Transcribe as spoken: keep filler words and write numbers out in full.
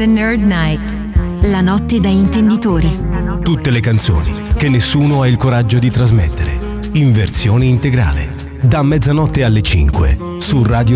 The Nerd Night. La notte da intenditori. Tutte le canzoni che nessuno ha il coraggio di trasmettere, in versione integrale, da mezzanotte alle cinque su Radio